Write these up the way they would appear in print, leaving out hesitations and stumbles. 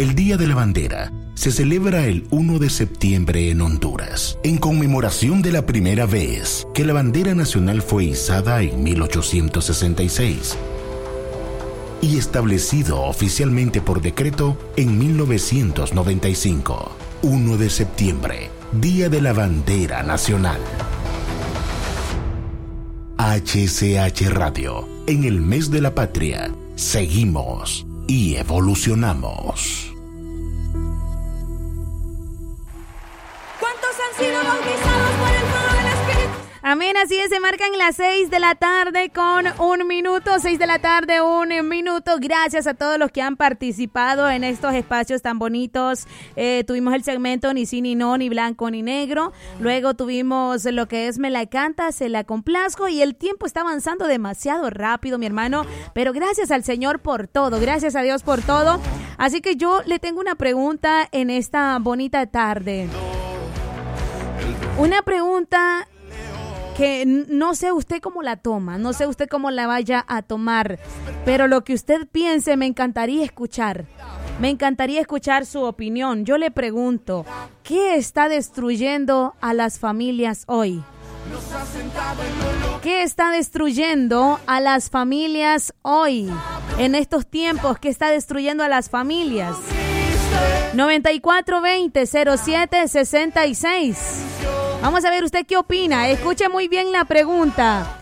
El Día de la Bandera se celebra el 1 de septiembre en Honduras, en conmemoración de la primera vez que la bandera nacional fue izada en 1866 y establecido oficialmente por decreto en 1995. 1 de septiembre, Día de la Bandera Nacional. HCH Radio, en el mes de la patria, seguimos y evolucionamos. ¿Cuántos han sido bautizados por el fuego del Espíritu? Amén, así es, se marcan las 6 de la tarde con 1 minuto, 6 de la tarde, 1 minuto. Gracias a todos los que han participado en estos espacios tan bonitos. Tuvimos el segmento Ni sí, ni no, ni blanco, ni negro. Luego tuvimos lo que es Me la canta, se la complazco. Y el tiempo está avanzando demasiado rápido, mi hermano. Pero gracias al Señor por todo, gracias a Dios por todo. Así que yo le tengo una pregunta en esta bonita tarde. Una pregunta que no sé usted cómo la toma, no sé usted cómo la vaya a tomar, pero lo que usted piense me encantaría escuchar su opinión. Yo le pregunto, ¿qué está destruyendo a las familias hoy? ¿Qué está destruyendo a las familias hoy? En estos tiempos, ¿qué está destruyendo a las familias? 9420-0766. Vamos a ver usted qué opina. Escuche muy bien la pregunta.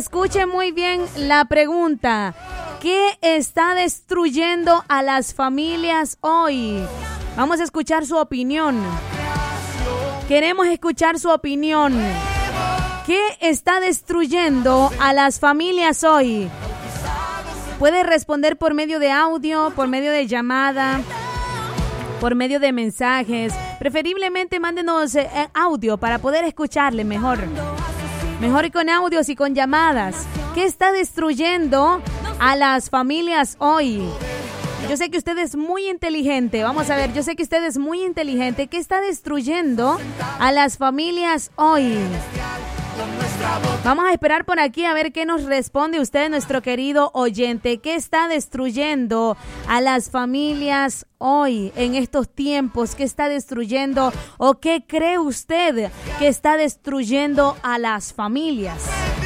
¿Qué está destruyendo a las familias hoy? Vamos a escuchar su opinión. Queremos escuchar su opinión. ¿Qué está destruyendo a las familias hoy? Puede responder por medio de audio, por medio de llamada, por medio de mensajes. Preferiblemente mándenos audio para poder escucharle mejor. Mejor con audios y con llamadas. ¿Qué está destruyendo a las familias hoy? Yo sé que usted es muy inteligente. Vamos a ver, yo sé que usted es muy inteligente. ¿Qué está destruyendo a las familias hoy? Vamos a esperar por aquí a ver qué nos responde usted, nuestro querido oyente. ¿Qué está destruyendo a las familias hoy, en estos tiempos? ¿Qué está destruyendo o qué cree usted que está destruyendo a las familias?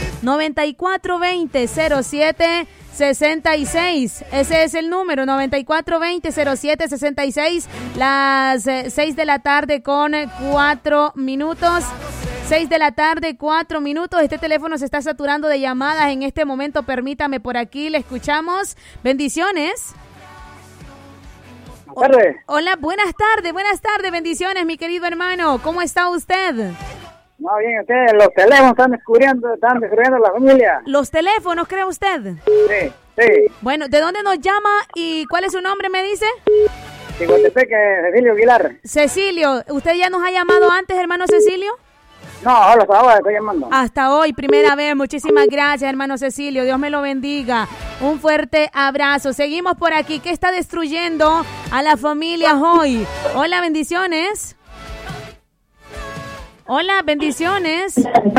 9420-0766. Ese es el número, 9420-0766. Las 6 de la tarde con 4 minutos. 6 de la tarde, 4 minutos. Este teléfono se está saturando de llamadas en este momento. Permítame, por aquí le escuchamos. Bendiciones. Buenas tardes. Hola, buenas tardes, bendiciones, mi querido hermano. ¿Cómo está usted? No, bien, ustedes, los teléfonos están destruyendo la familia. ¿Los teléfonos, cree usted? Sí. Bueno, ¿de dónde nos llama y cuál es su nombre, me dice? De Guatepeque, Cecilio Aguilar. Cecilio, ¿usted ya nos ha llamado antes, hermano Cecilio? No, hola, hasta ahora estoy llamando. Hasta hoy, primera vez. Muchísimas gracias, hermano Cecilio. Dios me lo bendiga. Un fuerte abrazo. Seguimos por aquí. ¿Qué está destruyendo a las familias hoy? Hola, bendiciones. Hola, bendiciones.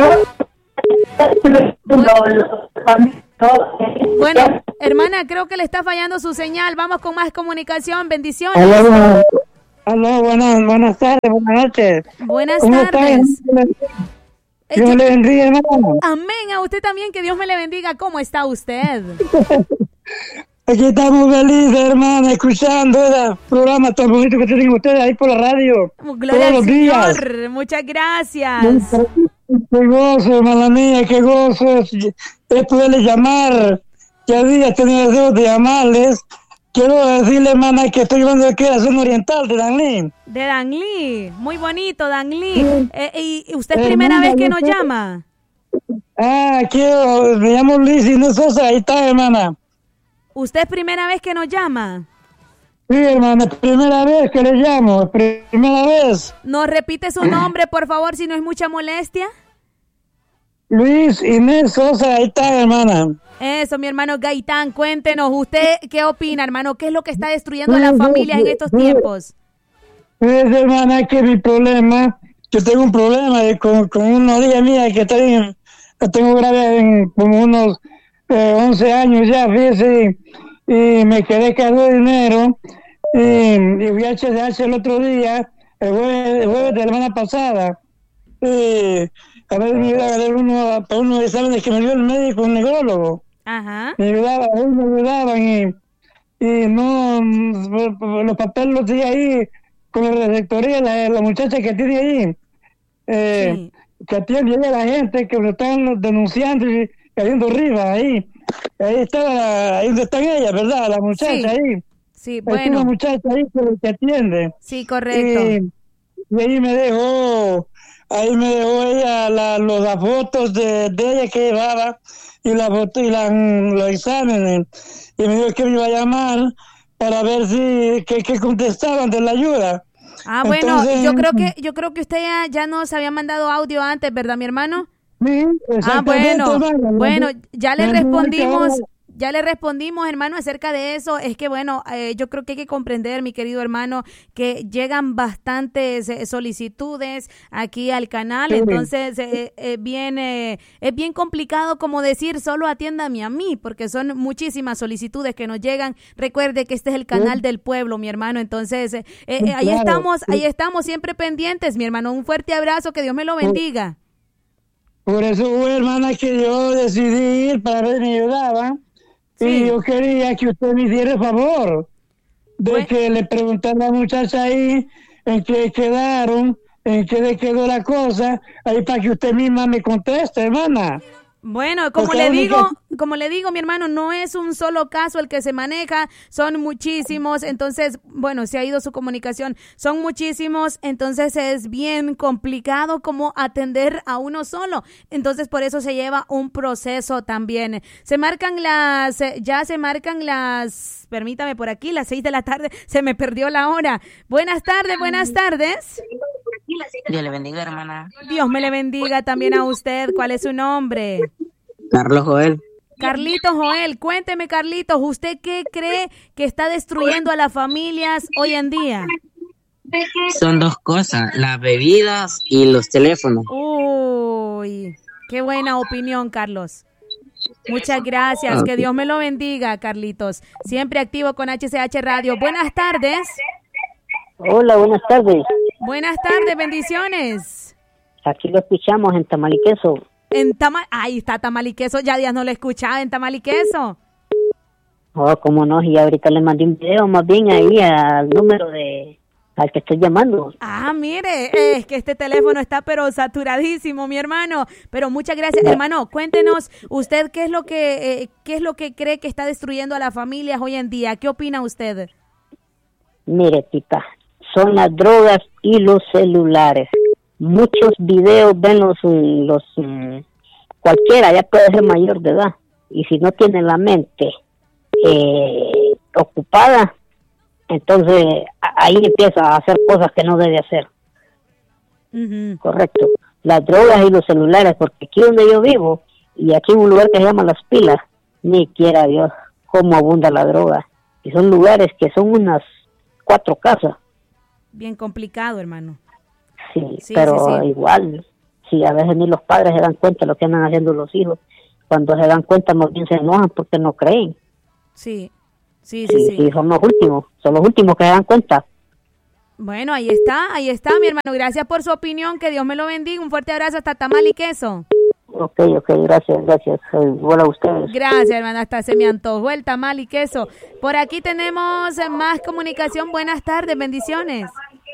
Bueno, hermana, creo que le está fallando su señal. Vamos con más comunicación. Bendiciones. Aló, buenas tardes, buenas noches. Buenas tardes. Dios le bendiga, hermano. Amén, a usted también, que Dios me le bendiga. ¿Cómo está usted? Aquí estamos felices, hermano, escuchando el programa tan bonito que tienen ustedes ahí por la radio. Gloria al Señor, muchas gracias. Qué gozo, hermana mía, qué gozo es poderles llamar. Ya había tenido deseo de llamarles. Quiero decirle, hermana, que estoy hablando aquí de la zona oriental de Danlí. De Danlí, muy bonito, Danlí. ¿Y usted es primera vez que nos llama? Me llamo Luis Inés Sosa, ahí está, hermana. ¿Usted es primera vez que nos llama? Sí, hermana, primera vez que le llamo, primera vez. ¿Nos repite su nombre, por favor, si no es mucha molestia? Luis Inés Sosa, ahí está, hermana. Eso, mi hermano Gaitán, cuéntenos, ¿usted qué opina, hermano? ¿Qué es lo que está destruyendo a las familias en estos tiempos? Pues, hermana, que mi problema, yo tengo un problema con una hija mía que la tengo grave en como unos 11 años ya, fíjese, y me quedé caro de dinero, y fui a HDH el otro día, el jueves de la semana pasada, a ver, me iba a dar unos exámenes que me dio el médico, un neurólogo. Ajá. Me ayudaban y no, los papeles los tenía ahí con la rectoría, la muchacha que tiene ahí, Sí. que atiende a la gente que lo están denunciando y cayendo arriba ahí estaba, ahí donde están ellas, ¿verdad? La muchacha Sí. ahí. Sí, Hay una bueno. muchacha ahí que atiende. Sí, correcto. Y ahí me dejó ella las fotos de ella que llevaba y la foto y los exámenes. Y me dijo que me iba a llamar para ver si que contestaban de la ayuda. Ah, bueno, Entonces, yo creo que usted ya nos había mandado audio antes, ¿verdad, mi hermano? Sí, Ah, bueno, hermano. bueno, ya le Me respondimos, dijo hermano, acerca de eso. Es que, bueno, yo creo que hay que comprender, mi querido hermano, que llegan bastantes solicitudes aquí al canal, Sí. entonces es bien complicado como decir, solo atiéndame a mí, porque son muchísimas solicitudes que nos llegan. Recuerde que este es el canal del pueblo, mi hermano, entonces ahí claro. estamos siempre pendientes, mi hermano. Un fuerte abrazo, que Dios me lo bendiga. Por eso, hermana, que yo decidí ir para ver si me ayudaba. Sí. Y yo quería que usted me hiciera el favor de Bueno. que le preguntara a la muchacha ahí en qué quedaron, en qué quedó la cosa, ahí para que usted misma me conteste, hermana. Bueno, como Porque le la digo, mi hermano, no es un solo caso el que se maneja, son muchísimos, entonces, bueno, se ha ido su comunicación, son muchísimos, entonces es bien complicado como atender a uno solo, entonces por eso se lleva un proceso también. Se marcan las, permítame por aquí, las 6 de la tarde, se me perdió la hora. Buenas tardes, buenas tardes. Dios le bendiga, hermana. Dios me le bendiga también a usted. ¿Cuál es su nombre? Carlos Joel. Carlitos Joel, cuénteme, Carlitos, ¿usted qué cree que está destruyendo a las familias hoy en día? Son dos cosas, las bebidas y los teléfonos. Uy, qué buena opinión, Carlos. Muchas gracias, que Dios me lo bendiga, Carlitos. Siempre activo con HCH Radio. Buenas tardes. Hola, buenas tardes. Buenas tardes, bendiciones. Aquí lo escuchamos en Tamal y Queso. Ahí está Tamal y Queso, ya días no lo escuchaba en Tamal y Queso. Oh, cómo no, y ahorita le mandé un video más bien ahí al número al que estoy llamando. Ah, mire, es que este teléfono está pero saturadísimo, mi hermano. Pero muchas gracias, hermano. Cuéntenos usted qué es lo que cree que está destruyendo a las familias hoy en día. ¿Qué opina usted? Mire, tita, son las drogas y los celulares. Muchos videos ven los cualquiera, ya puede ser mayor de edad. Y si no tiene la mente ocupada, entonces ahí empieza a hacer cosas que no debe hacer. Uh-huh. Correcto. Las drogas y los celulares, porque aquí donde yo vivo, y aquí hay un lugar que se llama Las Pilas, ni quiera Dios cómo abunda la droga. Y son lugares que son unas 4 casas. Bien complicado, hermano. Sí, pero sí. igual, sí, a veces ni los padres se dan cuenta de lo que andan haciendo los hijos. Cuando se dan cuenta, más bien se enojan porque no creen. Sí, Sí, son los últimos que se dan cuenta. Bueno, ahí está, mi hermano. Gracias por su opinión, que Dios me lo bendiga. Un fuerte abrazo hasta Tamal y Queso. Ok, gracias. Igual a ustedes. Gracias, hermano. Hasta se me antojó el tamal y queso. Por aquí tenemos más comunicación. Buenas tardes, bendiciones.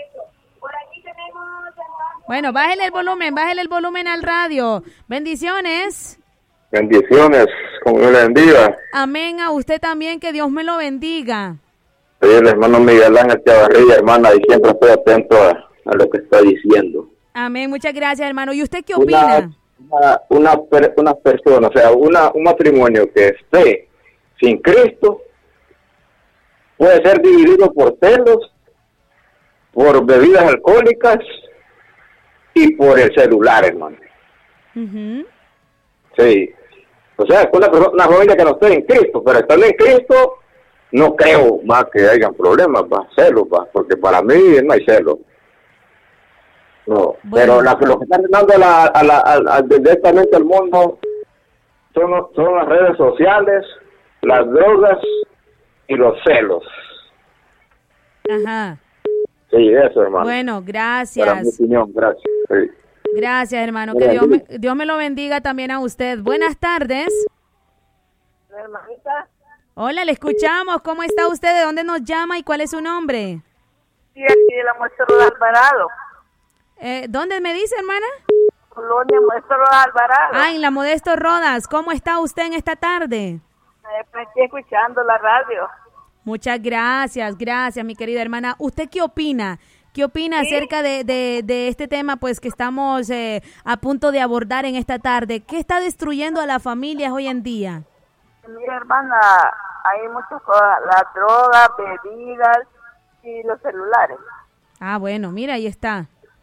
Bueno, bájele el volumen al radio. Bendiciones. Bendiciones, como Dios le bendiga. Amén, a usted también, que Dios me lo bendiga. Soy el hermano Miguel Ángel Chavarría, hermana, y siempre estoy atento a lo que está diciendo. Amén, muchas gracias, hermano. ¿Y usted qué opina? Una persona, o sea, un matrimonio que esté sin Cristo puede ser dividido por celos, por bebidas alcohólicas y por el celular, hermano. Uh-huh. Sí, o sea, es una familia que no esté en Cristo, pero estando en Cristo, no creo más que hayan problemas, celos, porque para mí no hay celos. No, bueno. Pero lo que está arruinando directamente al mundo son las redes sociales, las drogas y los celos. Ajá. Sí, eso, hermano. Bueno, gracias. Para mi opinión, gracias. Sí. Gracias, hermano. Que Dios me lo bendiga también a usted. Buenas tardes. Hermanita. Hola, le escuchamos. ¿Cómo está usted? ¿De dónde nos llama y cuál es su nombre? Sí, aquí de la Muestra Alvarado. ¿Dónde me dice, hermana? Colonia Muestra Alvarado. Ah, en la Modesto Rodas. ¿Cómo está usted en esta tarde? Estoy escuchando la radio. Muchas gracias, mi querida hermana. ¿Usted qué opina? ¿Qué opina acerca de este tema pues que estamos a punto de abordar en esta tarde? ¿Qué está destruyendo a las familias hoy en día? Mira, hermana, hay muchas cosas, las drogas, bebidas y los celulares. Ah, bueno, mira, ahí está.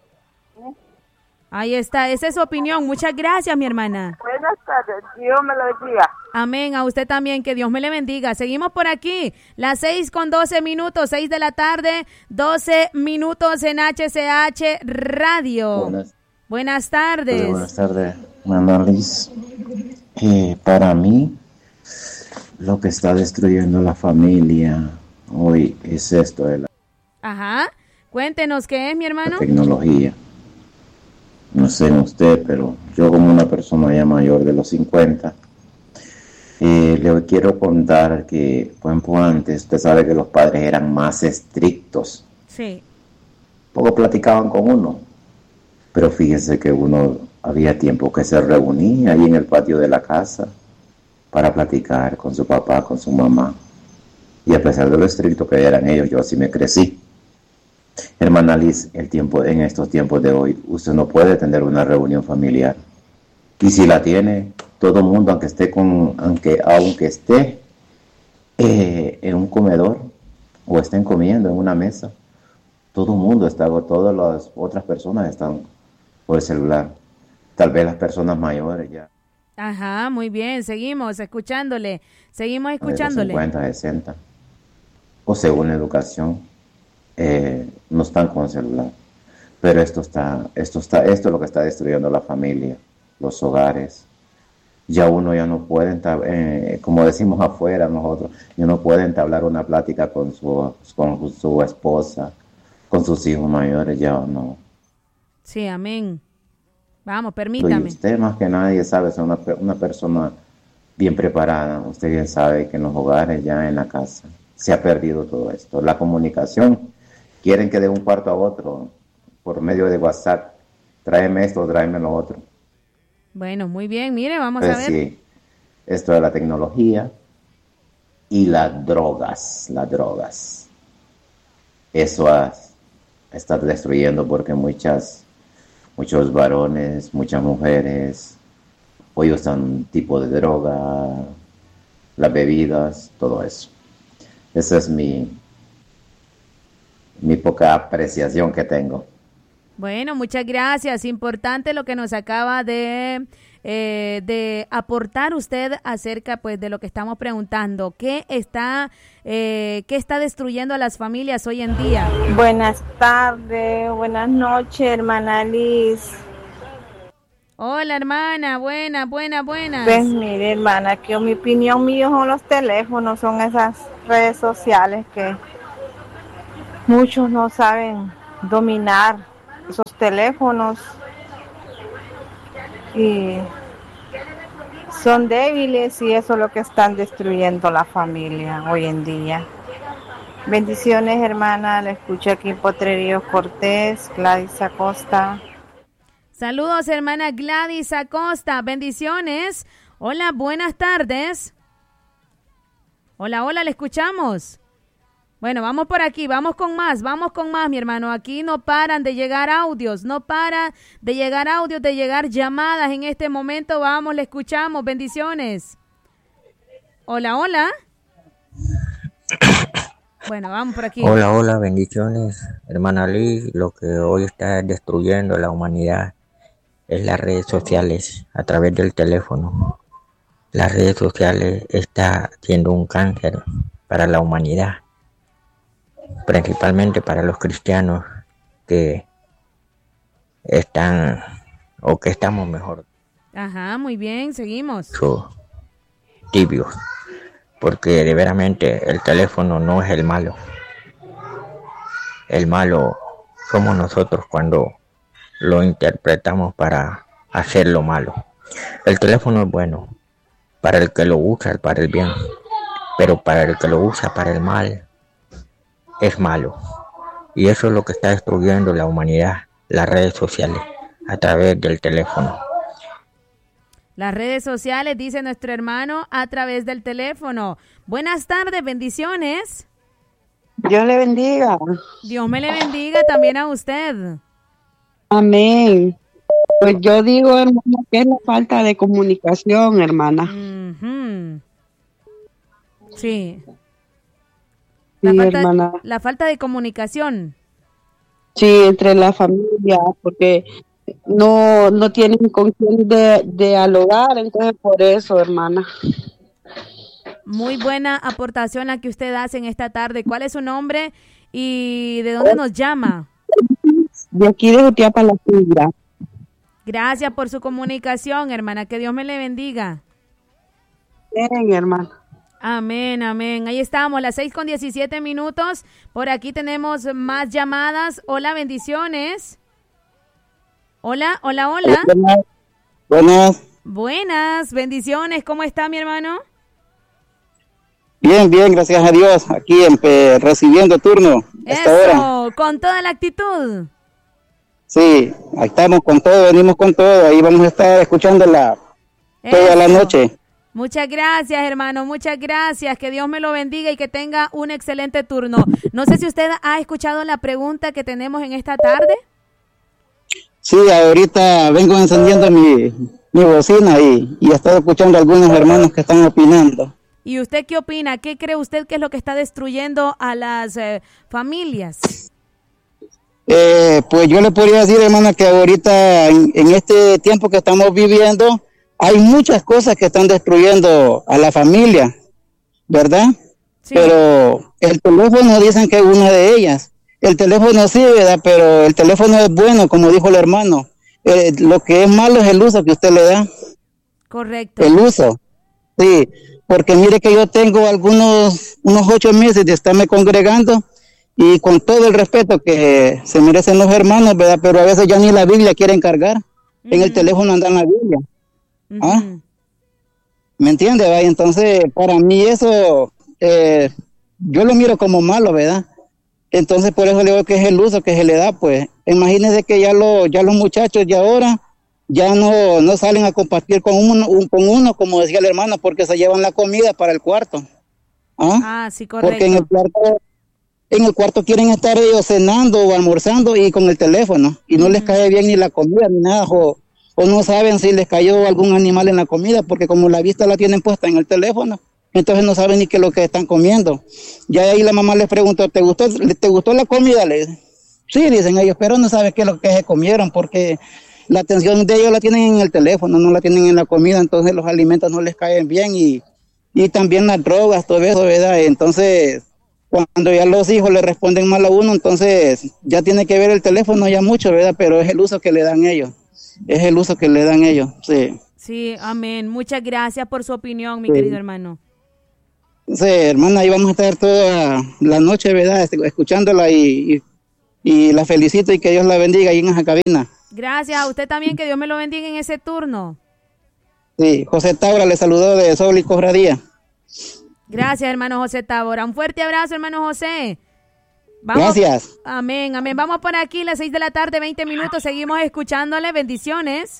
Ahí está, esa es su opinión. Muchas gracias, mi hermana. Buenas tardes, Dios me lo bendiga. Amén, a usted también, que Dios me le bendiga. Seguimos por aquí, las 6:12, 6 de la tarde, 12 minutos en HCH Radio. Buenas tardes. Buenas tardes, mamá Liz. Para mí, lo que está destruyendo la familia hoy es esto de la Ajá, cuéntenos qué es, mi hermano. Tecnología. No sé en usted, pero yo como una persona ya mayor de los 50, le quiero contar que, por ejemplo, antes, usted sabe que los padres eran más estrictos. Sí. Poco platicaban con uno, pero fíjese que uno había tiempo que se reunía ahí en el patio de la casa para platicar con su papá, con su mamá. Y a pesar de lo estricto que eran ellos, yo así me crecí. Hermana Liz, en estos tiempos de hoy, usted no puede tener una reunión familiar. Y si la tiene, todo el mundo, aunque esté en un comedor o estén comiendo en una mesa, todo el mundo todas las otras personas están por el celular. Tal vez las personas mayores ya. Ajá, muy bien, seguimos escuchándole. De los 50, 60. O según la educación. No están con celular, pero esto es lo que está destruyendo la familia, los hogares. Ya uno ya no puede, como decimos afuera nosotros, ya no puede entablar una plática con su esposa, con sus hijos mayores, ya no. Sí, amén. Vamos, permítame. Y usted más que nadie sabe, es una persona bien preparada. Usted bien sabe que en los hogares, ya en la casa, se ha perdido todo esto. La comunicación. Quieren que de un cuarto a otro, por medio de WhatsApp, tráeme esto, tráeme lo otro. Bueno, muy bien, mire, vamos a ver. Sí, esto de la tecnología y las drogas. Eso está destruyendo porque muchos varones, muchas mujeres, hoy usan tipo de droga, las bebidas, todo eso. Esa es mi poca apreciación que tengo. Bueno, muchas gracias. Importante lo que nos acaba de aportar usted acerca pues de lo que estamos preguntando. ¿Qué está destruyendo a las familias hoy en día? Buenas tardes, buenas noches, hermana Liz. Hola, hermana, buenas. Pues mire, hermana, que mi opinión mío son los teléfonos, son esas redes sociales que muchos no saben dominar esos teléfonos y son débiles y eso es lo que están destruyendo la familia hoy en día. Bendiciones, hermana, la escucho aquí en Potrerío Cortés, Gladys Acosta. Saludos, hermana Gladys Acosta, bendiciones. Hola, buenas tardes. Hola, le escuchamos. Bueno, vamos por aquí, vamos con más, mi hermano. Aquí no paran de llegar audios, de llegar llamadas en este momento. Vamos, le escuchamos, bendiciones. Hola. Bueno, vamos por aquí. Hola, bendiciones, hermana Liz. Lo que hoy está destruyendo la humanidad es las redes sociales a través del teléfono. Las redes sociales está siendo un cáncer para la humanidad, principalmente para los cristianos que estamos mejor. Ajá, muy bien, seguimos. Tibios, porque de veramente el teléfono no es el malo. El malo somos nosotros cuando lo interpretamos para hacer lo malo. El teléfono es bueno para el que lo usa para el bien, pero para el que lo usa para el mal es malo. Y eso es lo que está destruyendo la humanidad, las redes sociales, a través del teléfono. Las redes sociales, dice nuestro hermano, a través del teléfono. Buenas tardes, bendiciones. Dios le bendiga. Dios me le bendiga también a usted. Amén. Pues yo digo, hermana, que es la falta de comunicación, hermana. Sí. Hermana. La falta de comunicación. Sí, entre la familia, porque no tienen con quién de dialogar, entonces por eso, hermana. Muy buena aportación la que usted hace en esta tarde. ¿Cuál es su nombre y de dónde nos llama? De aquí de Jutiapa, La Fibra. Gracias por su comunicación, hermana. Que Dios me le bendiga. Bien, hermana. Amén, amén. Ahí estamos, las 6:17. Por aquí tenemos más llamadas. Hola, bendiciones. Hola. Buenas, bendiciones. ¿Cómo está, mi hermano? Bien, gracias a Dios. Aquí recibiendo turno. Eso, con toda la actitud. Sí, ahí estamos con todo, venimos con todo. Ahí vamos a estar escuchándola toda la noche. Muchas gracias, hermano, muchas gracias. Que Dios me lo bendiga y que tenga un excelente turno. No sé si usted ha escuchado la pregunta que tenemos en esta tarde. Sí, ahorita vengo encendiendo mi bocina y he estado escuchando a algunos hermanos que están opinando. ¿Y usted qué opina? ¿Qué cree usted que es lo que está destruyendo a las familias? Pues yo le podría decir, hermana, que ahorita en este tiempo que estamos viviendo hay muchas cosas que están destruyendo a la familia, ¿verdad? Sí. Pero el teléfono dicen que es una de ellas. El teléfono sí, ¿verdad? Pero el teléfono es bueno, como dijo el hermano. Lo que es malo es el uso que usted le da. Correcto. El uso, sí. Porque mire que yo tengo unos 8 meses de estarme congregando y con todo el respeto que se merecen los hermanos, ¿verdad? Pero a veces ya ni la Biblia quieren cargar. En el teléfono anda la Biblia. ¿Ah? ¿Me entiende? ¿Va? Entonces, para mí eso, yo lo miro como malo, ¿verdad? Entonces, por eso le digo que es el uso que se le da, pues. Imagínense que ya los muchachos de ahora ya no salen a compartir con uno, como decía el hermano, porque se llevan la comida para el cuarto. Ah, sí, correcto. Porque en el cuarto quieren estar ellos cenando o almorzando y con el teléfono, y no les cae bien ni la comida ni nada, o no saben si les cayó algún animal en la comida, porque como la vista la tienen puesta en el teléfono, entonces no saben ni qué es lo que están comiendo. Ya ahí la mamá les preguntó, ¿te gustó la comida? Le dicen, sí, dicen ellos, pero no saben qué es lo que se comieron, porque la atención de ellos la tienen en el teléfono, no la tienen en la comida, entonces los alimentos no les caen bien, y también las drogas, todo eso, ¿verdad? Entonces, cuando ya los hijos le responden mal a uno, entonces ya tiene que ver el teléfono ya mucho, ¿verdad? Pero es el uso que le dan ellos. Sí. Sí, amén. Muchas gracias por su opinión, mi querido hermano. Sí, hermana, ahí vamos a estar toda la noche, ¿verdad? Escuchándola y la felicito y que Dios la bendiga ahí en esa cabina. Gracias, a usted también, que Dios me lo bendiga en ese turno. Sí, José Taura le saludó de Sol y Cofradía. Gracias, hermano José Tábora. Un fuerte abrazo, hermano José. Vamos. Gracias. Amén, amén. Vamos por aquí, las 6:20 p.m. Seguimos escuchándole. Bendiciones.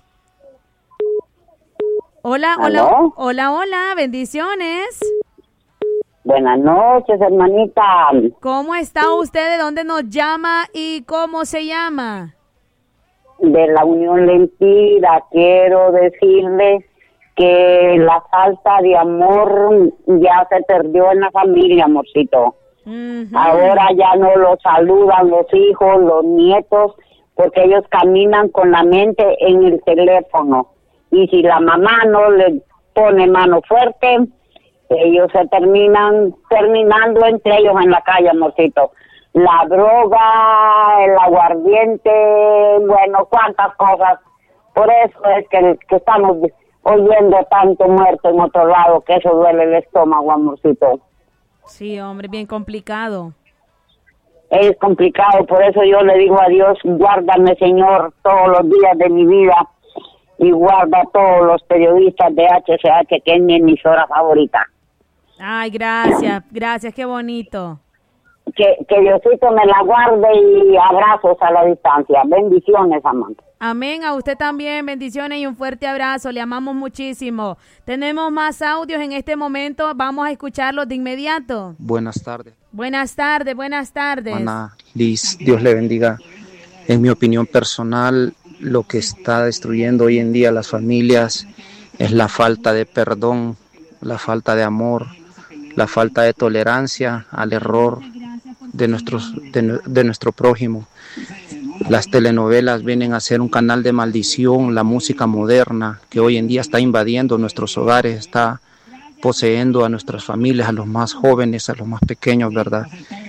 Hola, ¿Aló? hola, bendiciones. Buenas noches, hermanita. ¿Cómo está usted? ¿De dónde nos llama y cómo se llama? De la Unión Lempira. Quiero decirle que la falta de amor ya se perdió en la familia, amorcito. Ahora ya no los saludan los hijos, los nietos, porque ellos caminan con la mente en el teléfono. Y si la mamá no le pone mano fuerte, ellos se terminando entre ellos en la calle, amorcito. La droga, el aguardiente, bueno, cuántas cosas. Por eso es que estamos oyendo tanto muerto en otro lado, que eso duele el estómago, amorcito. Sí, hombre, bien complicado. es complicado. Por eso yo le digo a Dios, guárdame, Señor, todos los días de mi vida y guarda a todos los periodistas de HCH, que es mi emisora favorita. Ay, gracias, qué bonito. Que Diosito me la guarde y abrazos a la distancia. Bendiciones, Amanda. Amén, a usted también, bendiciones y un fuerte abrazo, le amamos muchísimo. Tenemos más audios en este momento, vamos a escucharlos de inmediato. Buenas tardes. Buenas tardes. Ana Liz, Dios le bendiga. En mi opinión personal, lo que está destruyendo hoy en día las familias es la falta de perdón, la falta de amor, la falta de tolerancia al error de nuestro prójimo. Las telenovelas vienen a ser un canal de maldición, la música moderna que hoy en día está invadiendo nuestros hogares, está poseyendo a nuestras familias, a los más jóvenes, a los más pequeños, ¿verdad?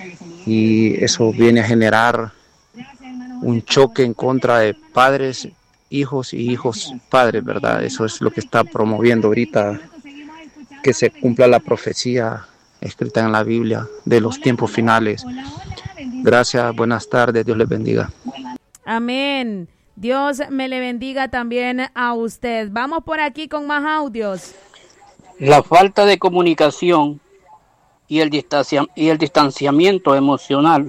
Y eso viene a generar un choque en contra de padres, hijos y hijos padres, ¿verdad? Eso es lo que está promoviendo ahorita, que se cumpla la profecía escrita en la Biblia de los tiempos finales. Gracias, buenas tardes, Dios les bendiga. Amén. Dios me le bendiga también a usted. Vamos por aquí con más audios. La falta de comunicación y el distanciamiento emocional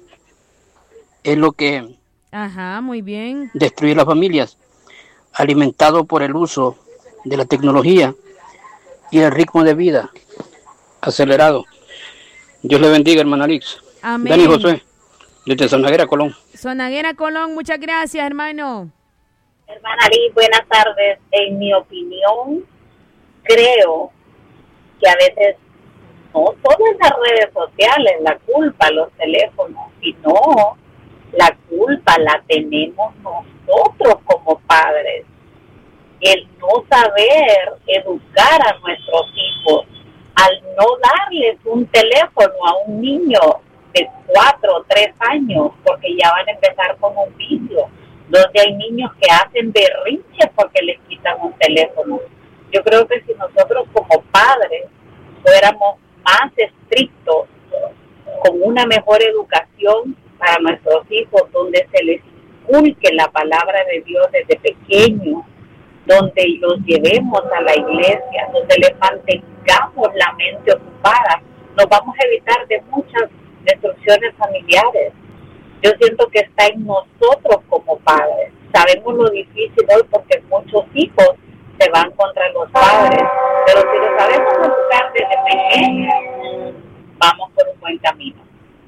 es lo que muy bien. destruye las familias, alimentado por el uso de la tecnología y el ritmo de vida acelerado. Dios le bendiga, hermana Alix. Amén. Dani Josué, desde Sonaguera, Colón. Sonaguera, Colón, muchas gracias, hermano. Hermana Liz, buenas tardes. En mi opinión, creo que a veces no todo es las redes sociales, la culpa, los teléfonos, sino la culpa la tenemos nosotros como padres. El no saber educar a nuestros hijos, al no darles un teléfono a un niño de 4 o 3 años, porque ya van a empezar con un vicio, donde hay niños que hacen berrinches porque les quitan un teléfono. Yo creo que si nosotros como padres fuéramos más estrictos, con una mejor educación para nuestros hijos, donde se les inculque la palabra de Dios desde pequeños, donde los llevemos a la iglesia, donde les mantengamos la mente ocupada, nos vamos a evitar de muchas destrucciones familiares. Yo siento que está en nosotros como padres. Sabemos lo difícil hoy porque muchos hijos se van contra los padres, pero si lo sabemos educar desde pequeños, vamos por un buen camino.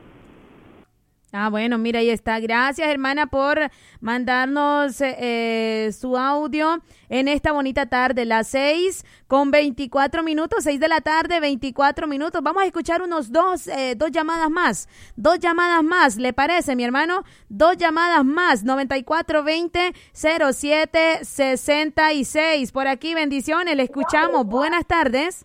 Bueno, mira, ahí está. Gracias, hermana, por mandarnos su audio en esta bonita tarde, las 6:24, 6 de la tarde, 24 minutos. Vamos a escuchar unos dos llamadas más. 2 llamadas más, ¿le parece, mi hermano? 2 llamadas más, 9420-0766. Por aquí, bendiciones, le escuchamos. Buenas tardes.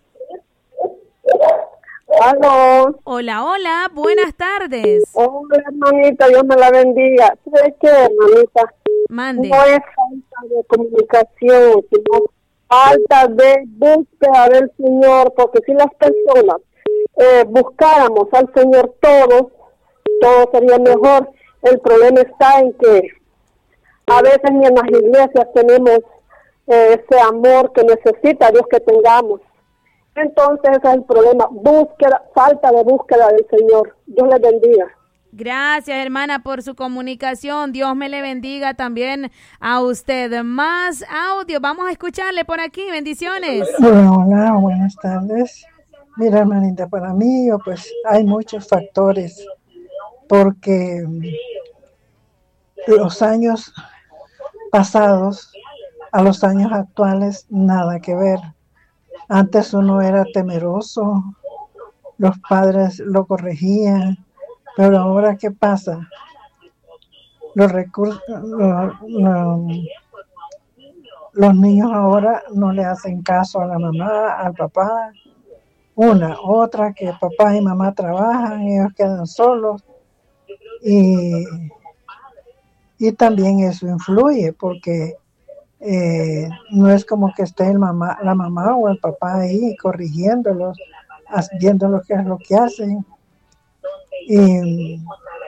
Aló. Hola, buenas tardes. Hola, hermanita, Dios me la bendiga. ¿Sabes qué, hermanita? Mande. No es falta de comunicación, sino falta de búsqueda del Señor, porque si las personas buscáramos al Señor todo sería mejor. El problema está en que a veces ni en las iglesias tenemos ese amor que necesita Dios que tengamos. Entonces ese es el problema, falta de búsqueda del Señor. Dios les bendiga. Gracias, hermana, por su comunicación. Dios me le bendiga también a usted. Más audio, vamos a escucharle por aquí. Bendiciones. Hola, buenas tardes. Mira, hermanita, para mí pues hay muchos factores, porque los años pasados a los años actuales nada que ver. Antes uno era temeroso, los padres lo corregían, pero ahora ¿qué pasa? Los niños ahora no le hacen caso a la mamá, al papá. Otra que papá y mamá trabajan, ellos quedan solos, y también eso influye porque no es como que esté la mamá o el papá ahí corrigiéndolos, viendo lo que es lo que hacen. y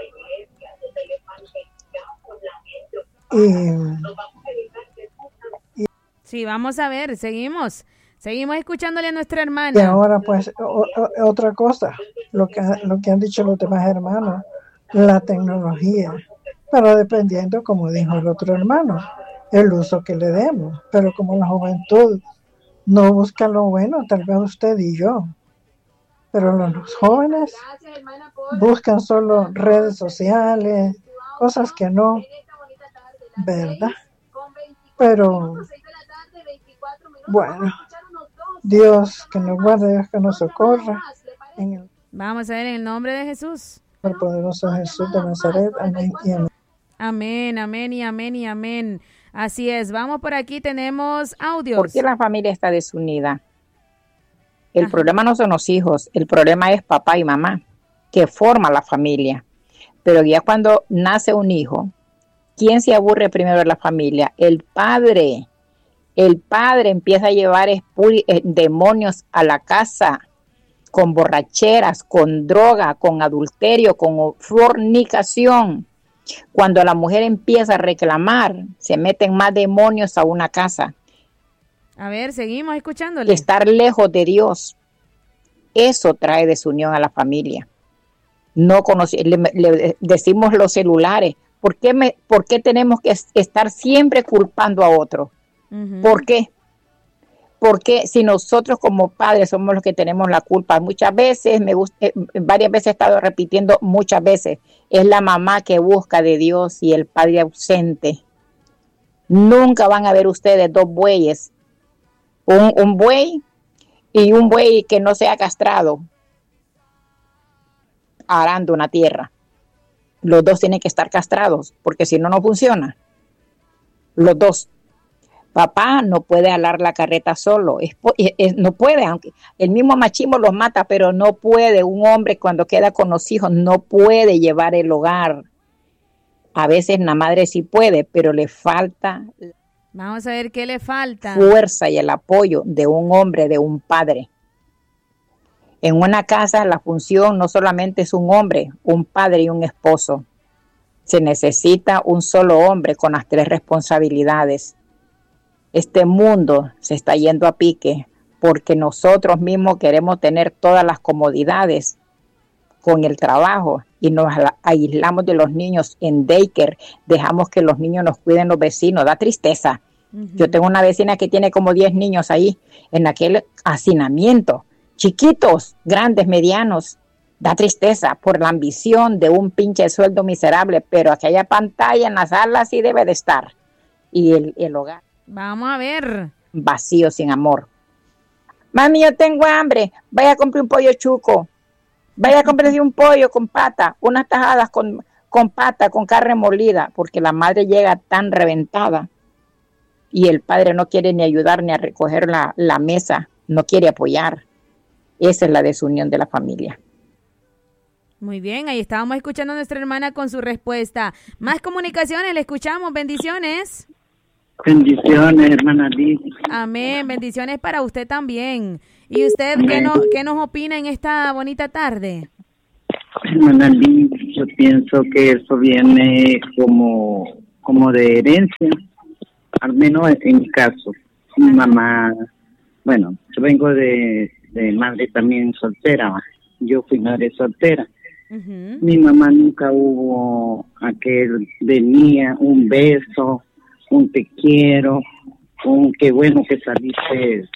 Sí, vamos a ver, seguimos escuchándole a nuestra hermana. Y ahora pues otra cosa, lo que han dicho los demás hermanos, la tecnología, pero dependiendo, como dijo el otro hermano, el uso que le demos, pero como la juventud no busca lo bueno, tal vez usted y yo, pero los jóvenes buscan solo redes sociales, cosas que no, ¿verdad? Pero bueno, Dios que nos guarde, Dios que nos socorra. Vamos a ver en el nombre de Jesús. El poderoso Jesús de Nazaret. Amén y amén. Amén, amén y amén y amén. Así es, vamos por aquí, tenemos audios. ¿Por qué la familia está desunida? El problema no son los hijos, el problema es papá y mamá, que forman la familia. Pero ya cuando nace un hijo, ¿quién se aburre primero de la familia? El padre. El padre empieza a llevar demonios a la casa, con borracheras, con droga, con adulterio, con fornicación. Cuando la mujer empieza a reclamar, se meten más demonios a una casa. A ver, seguimos escuchándole. Estar lejos de Dios, eso trae desunión a la familia. No le decimos los celulares. ¿Por qué tenemos que estar siempre culpando a otro? Uh-huh. ¿Por qué? Porque si nosotros como padres somos los que tenemos la culpa, muchas veces, varias veces he estado repitiendo, muchas veces, es la mamá que busca de Dios y el padre ausente. Nunca van a ver ustedes dos bueyes, un buey y un buey que no sea castrado, arando una tierra. Los dos tienen que estar castrados, porque si no, no funciona. Los dos. Papá no puede alar la carreta solo, no puede, aunque el mismo machismo los mata, pero no puede. Un hombre cuando queda con los hijos no puede llevar el hogar. A veces la madre sí puede, pero le falta. Vamos a ver qué le falta. Fuerza y el apoyo de un hombre, de un padre. En una casa la función no solamente es un hombre, un padre y un esposo. Se necesita un solo hombre con las 3 responsabilidades. Este mundo se está yendo a pique porque nosotros mismos queremos tener todas las comodidades con el trabajo y nos aislamos de los niños en daycare, dejamos que los niños nos cuiden los vecinos, da tristeza. Uh-huh. Yo tengo una vecina que tiene como 10 niños ahí en aquel hacinamiento, chiquitos, grandes, medianos, da tristeza por la ambición de un pinche sueldo miserable, pero aquella pantalla en la sala sí debe de estar y el hogar. Vamos a ver. Vacío, sin amor. Mami, yo tengo hambre. Vaya a comprar un pollo chuco. Vaya a comprarse un pollo con pata, unas tajadas con pata, con carne molida, porque la madre llega tan reventada y el padre no quiere ni ayudar ni a recoger la mesa, no quiere apoyar. Esa es la desunión de la familia. Muy bien, ahí estábamos escuchando a nuestra hermana con su respuesta. Más comunicaciones, le escuchamos. Bendiciones. Bendiciones, hermana Liz. Amén, bendiciones para usted también. ¿Y usted qué nos opina en esta bonita tarde? Hermana Liz, yo pienso que eso viene como de herencia, al menos en mi caso. Mi mamá, bueno, yo vengo de madre también soltera, yo fui madre soltera. Uh-huh. Mi mamá nunca hubo aquel venía un beso, un te quiero, un qué bueno que saliste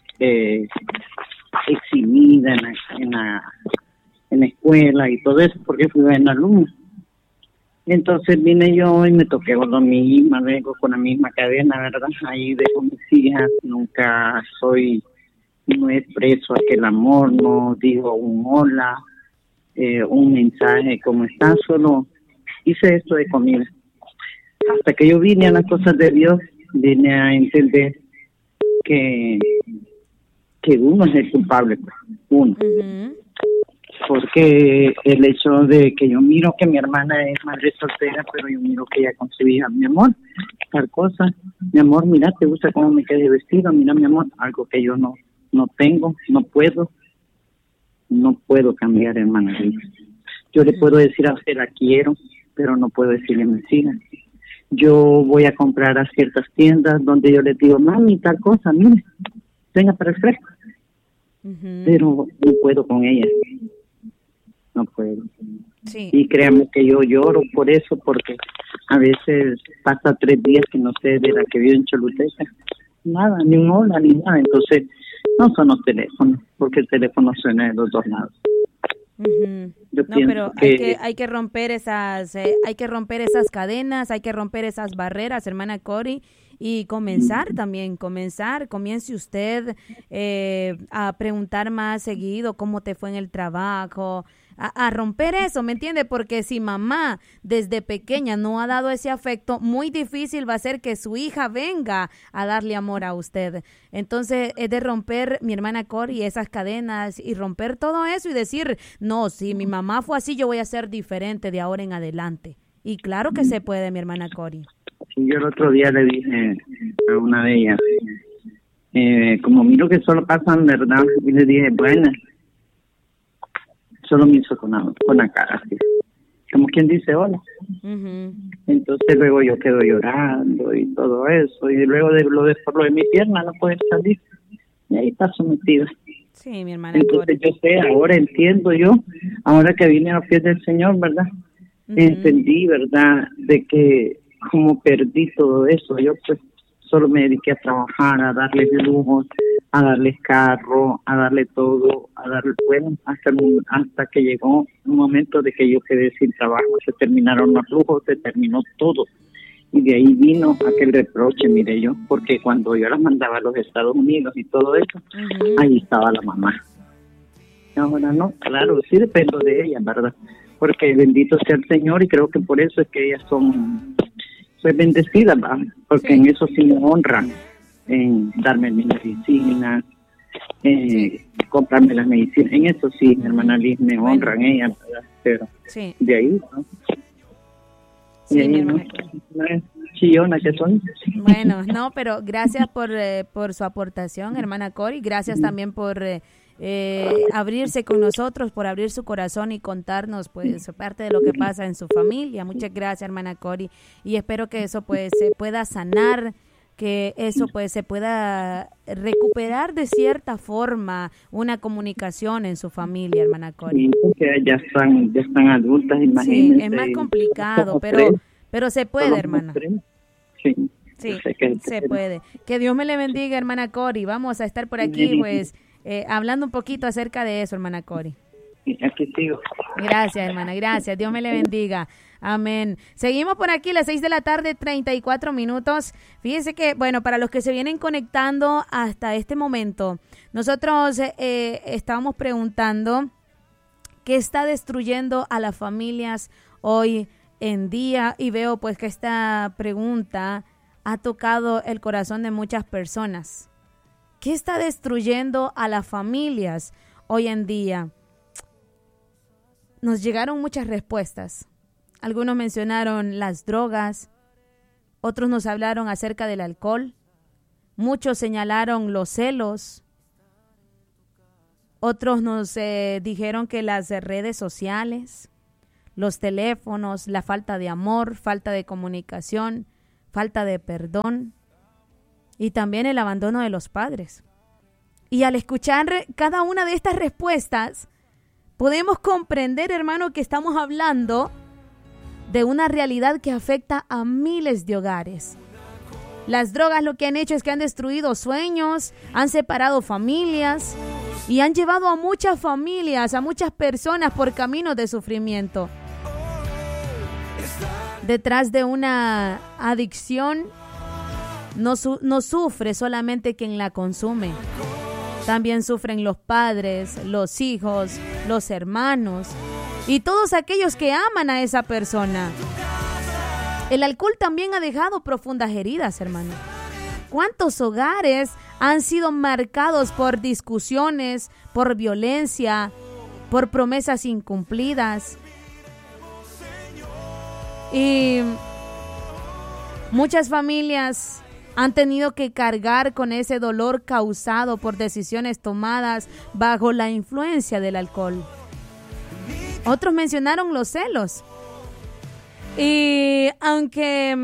exhibida en la escuela y todo eso, porque fui buena alumna. Entonces vine yo y me toqué con lo mismo, vengo con la misma cadena, ¿verdad? Ahí dejo mis hijas, nunca no expreso aquel amor, no digo un hola, un mensaje, ¿cómo estás? Solo hice esto de comida. Hasta que yo vine a las cosas de Dios, vine a entender que uno es el culpable, uno. Uh-huh. Porque el hecho de que yo miro que mi hermana es madre soltera, pero yo miro que ella concebía, mi amor, tal cosa, mi amor, mira, ¿te gusta cómo me quedé vestido? Mira, mi amor, algo que yo no tengo, no puedo cambiar, hermana. Yo le puedo decir a usted la quiero, pero no puedo decirle mentiras. Yo voy a comprar a ciertas tiendas donde yo les digo, mami, tal cosa, mire, venga para el fresco. Pero no puedo con ella. No puedo. Sí. Y créanme que yo lloro por eso, porque a veces pasa 3 días que no sé de la que vive en Choluteca. Nada, ni un hola, ni nada. Entonces, no son los teléfonos, porque el teléfono suena de los dos lados. Yo No, pero hay que romper esas cadenas, hay que romper esas barreras, hermana Cori, y comience usted a preguntar más seguido cómo te fue en el trabajo, a romper eso, ¿me entiende? Porque si mamá desde pequeña no ha dado ese afecto, muy difícil va a ser que su hija venga a darle amor a usted. Entonces es de romper, mi hermana Cori, esas cadenas y romper todo eso y decir, no, si mi mamá fue así, yo voy a ser diferente de ahora en adelante. Y claro que se puede, mi hermana Cori. Sí, yo el otro día le dije a una de ellas, como miro que solo pasan, ¿verdad? Y le dije, bueno, solo me hizo con la cara, así, como quien dice hola. Entonces luego yo quedo llorando y todo eso, y luego por lo de mi pierna no puede salir, y ahí está sometida. Sí, mi hermana. Entonces yo sé, ahora entiendo yo, ahora que vine a los pies del Señor, ¿verdad? Entendí, ¿verdad? De que como perdí todo eso, yo pues solo me dediqué a trabajar, a darles lujos, a darles carro, a darle todo, a darle, bueno, hasta que llegó un momento de que yo quedé sin trabajo, se terminaron los lujos, se terminó todo. Y de ahí vino aquel reproche, mire yo, porque cuando yo las mandaba a los Estados Unidos y todo eso, ahí estaba la mamá. Ahora no, claro, sí dependo de ellas, ¿verdad? Porque bendito sea el Señor y creo que por eso es que ellas son bendecidas, ¿verdad? Porque en eso sí me honran, en darme mis medicinas, comprarme las medicinas, en eso sí, mi hermana Liz, me honran ellas, ¿verdad? Pero de ahí, ¿no? Sí, mi hermana. No es chillona que son. Bueno, no, pero gracias por su aportación, hermana Cori, gracias también por abrirse con nosotros, por abrir su corazón y contarnos pues parte de lo que pasa en su familia. Muchas gracias, hermana Cori, y espero que eso pues se pueda sanar, que eso pues se pueda recuperar de cierta forma una comunicación en su familia, hermana Cori. Sí, porque ya están adultas, imagínense. Sí, es más complicado, pero se puede, hermana. Sí, se puede. Que Dios me le bendiga, hermana Cori. Vamos a estar por aquí pues hablando un poquito acerca de eso, hermana Cori. Aquí sigo. Gracias, hermana, gracias. Dios me le bendiga. Amén. Seguimos por aquí, las 6:34 p.m. Fíjense que, bueno, para los que se vienen conectando hasta este momento, nosotros estábamos preguntando qué está destruyendo a las familias hoy en día, y veo pues que esta pregunta ha tocado el corazón de muchas personas. ¿Qué está destruyendo a las familias hoy en día? Nos llegaron muchas respuestas. Algunos mencionaron las drogas, otros nos hablaron acerca del alcohol, muchos señalaron los celos, otros nos dijeron que las redes sociales, los teléfonos, la falta de amor, falta de comunicación, falta de perdón y también el abandono de los padres. Y al escuchar cada una de estas respuestas, podemos comprender, hermano, que estamos hablando de una realidad que afecta a miles de hogares. Las drogas lo que han hecho es que han destruido sueños, han separado familias y han llevado a muchas familias, a muchas personas por caminos de sufrimiento. Detrás de una adicción no sufre solamente quien la consume. También sufren los padres, los hijos, los hermanos y todos aquellos que aman a esa persona. El alcohol también ha dejado profundas heridas, hermano. ¿Cuántos hogares han sido marcados por discusiones, por violencia, por promesas incumplidas? Y muchas familias han tenido que cargar con ese dolor causado por decisiones tomadas bajo la influencia del alcohol. Otros mencionaron los celos. Y aunque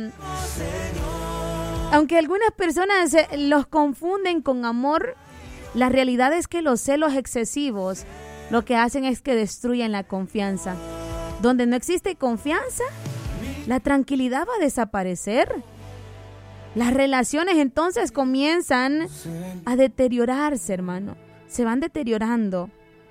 algunas personas los confunden con amor, la realidad es que los celos excesivos lo que hacen es que destruyen la confianza. Donde no existe confianza, la tranquilidad va a desaparecer. Las relaciones entonces comienzan a deteriorarse, hermano. Se van deteriorando.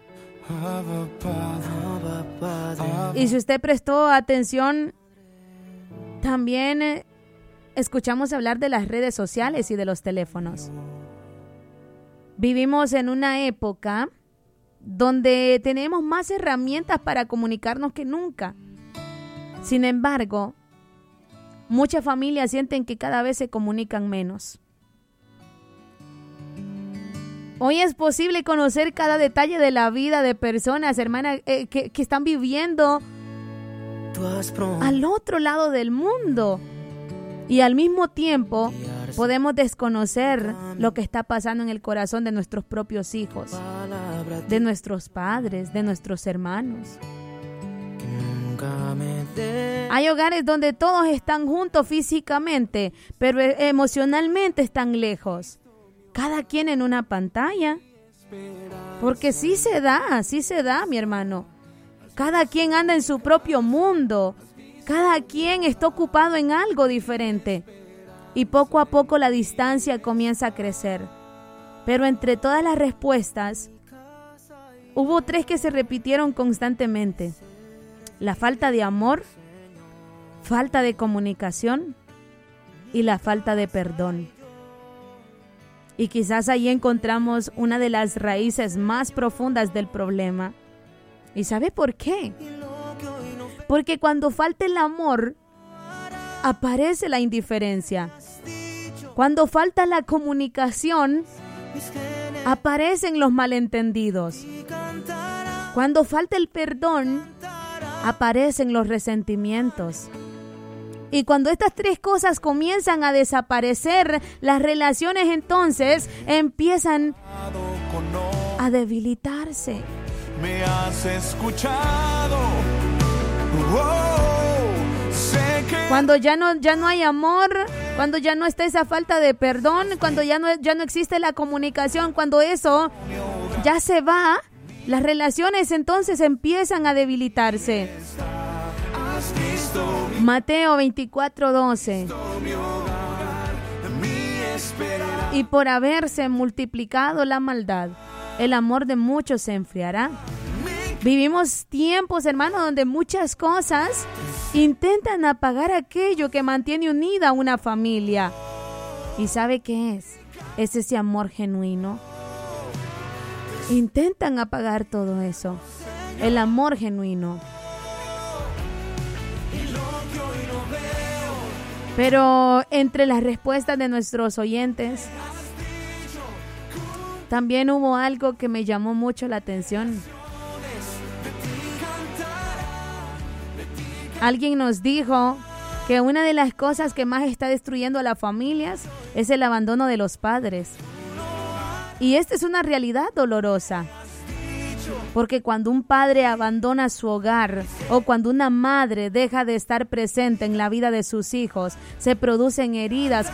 Y si usted prestó atención, también escuchamos hablar de las redes sociales y de los teléfonos. Vivimos en una época donde tenemos más herramientas para comunicarnos que nunca. Sin embargo, muchas familias sienten que cada vez se comunican menos. Hoy es posible conocer cada detalle de la vida de personas, hermanas, que están viviendo al otro lado del mundo. Y al mismo tiempo podemos desconocer lo que está pasando en el corazón de nuestros propios hijos, de nuestros padres, de nuestros hermanos. Hay hogares donde todos están juntos físicamente, pero emocionalmente están lejos. Cada quien en una pantalla. Porque sí se da, mi hermano. Cada quien anda en su propio mundo. Cada quien está ocupado en algo diferente. Y poco a poco la distancia comienza a crecer. Pero entre todas las respuestas, hubo 3 que se repitieron constantemente. La falta de amor, falta de comunicación y la falta de perdón. Y quizás ahí encontramos una de las raíces más profundas del problema. ¿Y sabe por qué? Porque cuando falta el amor, aparece la indiferencia. Cuando falta la comunicación, aparecen los malentendidos. Cuando falta el perdón, aparecen los resentimientos. Y cuando estas 3 cosas comienzan a desaparecer, las relaciones entonces empiezan a debilitarse. Me has escuchado. Cuando ya no hay amor, cuando ya no está esa falta de perdón, cuando ya no existe la comunicación, cuando eso ya se va, las relaciones entonces empiezan a debilitarse. Mateo 24:12. Y por haberse multiplicado la maldad, el amor de muchos se enfriará. Vivimos tiempos, hermanos, donde muchas cosas intentan apagar aquello que mantiene unida a una familia. ¿Y sabe qué es? Es ese amor genuino. Intentan apagar todo eso. El amor genuino. Pero entre las respuestas de nuestros oyentes, también hubo algo que me llamó mucho la atención. Alguien nos dijo que una de las cosas que más está destruyendo a las familias es el abandono de los padres. Y esta es una realidad dolorosa. Porque cuando un padre abandona su hogar o cuando una madre deja de estar presente en la vida de sus hijos, se producen heridas